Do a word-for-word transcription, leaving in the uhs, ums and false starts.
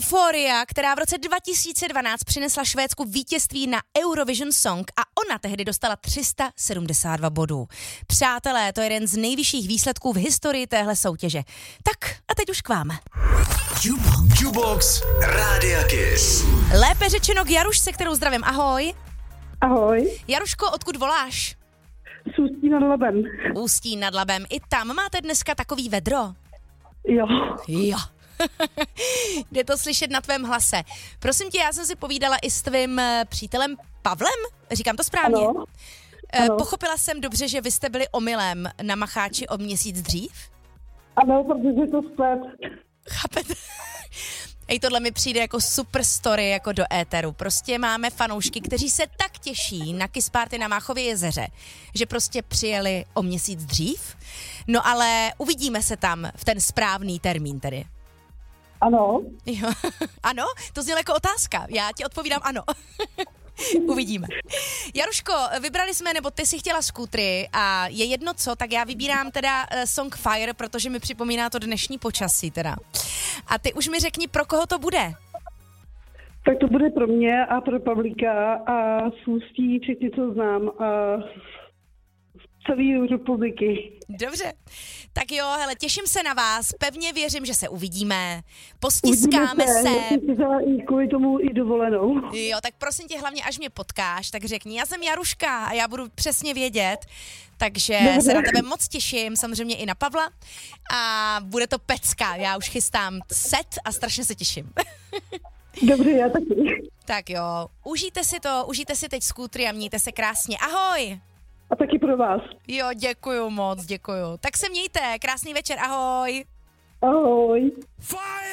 Euphoria, která v roce dva tisíce dvanáct přinesla Švédsku vítězství na Eurovision Song a ona tehdy dostala tři sta sedmdesát dva bodů. Přátelé, to je jeden z nejvyšších výsledků v historii téhle soutěže. Tak a teď už k vám. Jukebox Rádia Kiss. Lépe řečeno k Jarušce, kterou zdravím. Ahoj. Ahoj. Jaruško, odkud voláš? Z Ústí nad Labem. Ústí nad Labem. I tam máte dneska takový vedro? Jo. Jo. Jde to slyšet na tvém hlase. Prosím tě, já jsem si povídala i s tvým přítelem Pavlem, říkám to správně? Ano. E, Ano. Pochopila jsem dobře, že vy jste byli omylem na Macháči o měsíc dřív? Ano, protože to splet. Chápete? Ej, tohle mi přijde jako super story jako do éteru. Prostě máme fanoušky, kteří se tak těší na Kiss Party na Máchově jezeře, že prostě přijeli o měsíc dřív. No ale uvidíme se tam v ten správný termín tedy. Ano. Jo. Ano? To znělo jako otázka. Já ti odpovídám ano. Uvidíme. Jaruško, vybrali jsme, nebo ty si chtěla skútry a je jedno co, tak já vybírám teda uh, song Fire, protože mi připomíná to dnešní počasí teda. A ty už mi řekni, pro koho to bude. Tak to bude pro mě a pro Pavlíka a z Ústí všichni, co znám a celý republiky. Dobře. Tak jo, hele, těším se na vás, pevně věřím, že se uvidíme, postiskáme Uvidíme se. Já jsem si vzala i kvůli tomu i dovolenou. Jo, tak prosím tě, hlavně až mě potkáš, tak řekni, já jsem Jaruška a já budu přesně vědět, takže Dobře. se na tebe moc těším, samozřejmě i na Pavla a bude to pecka, já už chystám set a strašně se těším. Dobře, já taky. Tak jo, užijte si to, užijte si teď skútry a mějte se krásně, ahoj! A taky pro vás. Jo, děkuju moc, děkuju. Tak se mějte, krásný večer, ahoj! Ahoj. Fire!